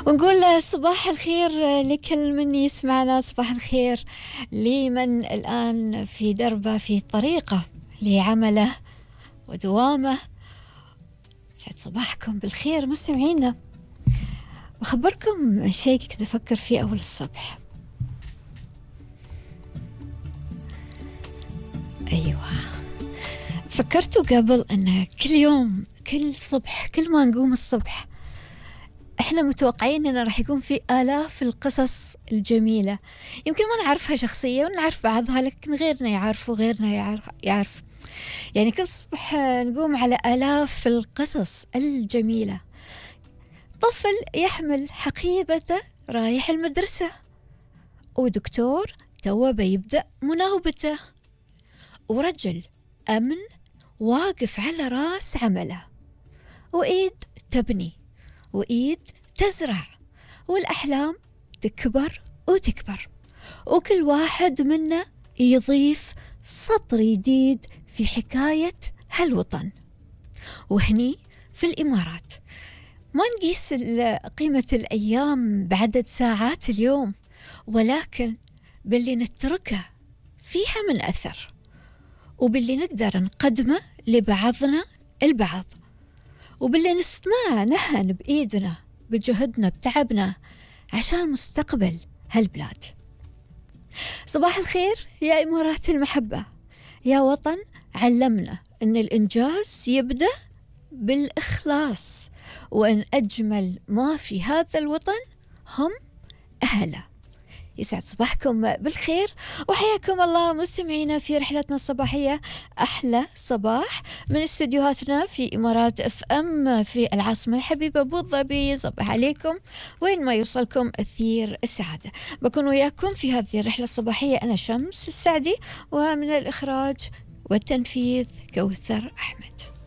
ونقول صباح الخير لكل من يسمعنا، صباح الخير لمن الآن في دربه في طريقه لعمله ودوامه. سعد صباحكم بالخير مستمعينا. بخبركم شيء كنت أفكر فيه أول الصبح. أيوة، فكرتوا قبل أن كل يوم كل صبح كل ما نقوم الصبح احنا متوقعين انه راح يكون في آلاف القصص الجميلة، يمكن ما نعرفها شخصيا ونعرف بعضها لكن غيرنا يعرف وغيرنا يعرف. يعني كل صبح نقوم على آلاف القصص الجميلة. طفل يحمل حقيبته رايح المدرسة، ودكتور توه بيبدأ مناوبته، ورجل أمن واقف على راس عمله، وإيد تبني وإيد تزرع، والأحلام تكبر وتكبر، وكل واحد منا يضيف سطر جديد في حكاية هالوطن. وهني في الإمارات ما نقيس قيمة الأيام بعدد ساعات اليوم، ولكن باللي نتركه فيها من أثر، وباللي نقدر نقدمه لبعضنا البعض، وباللي نصنعه نحن بإيدنا بجهدنا بتعبنا عشان مستقبل هالبلاد. صباح الخير يا إمارات المحبة، يا وطن علمنا أن الإنجاز يبدأ بالإخلاص، وأن أجمل ما في هذا الوطن هم أهله. يسعد صباحكم بالخير وحياكم الله مستمعينا في رحلتنا الصباحية. أحلى صباح من استديوهاتنا في إمارات اف ام في العاصمة الحبيبة أبو ظبي. صباح عليكم وين ما يوصلكم أثير السعادة. بكون وياكم في هذه الرحلة الصباحية أنا شمس السعدي، ومن الإخراج والتنفيذ كوثر أحمد.